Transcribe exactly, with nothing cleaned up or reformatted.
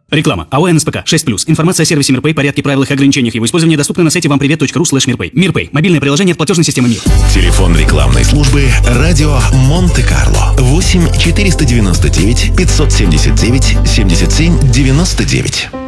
Реклама. АО НСПК шесть плюс. Информация о сервисе Мирпэй, порядке, правилах и ограничениях его использования доступна на сайте вампривет точка ру слэш мирпэй. Мирпэй. Мобильное приложение от платежной системы МИР. Телефон рекламной службы «Радио Монте-Карло». восемь четыреста девяносто девять пятьсот семьдесят девять семьдесят семь девяносто девять.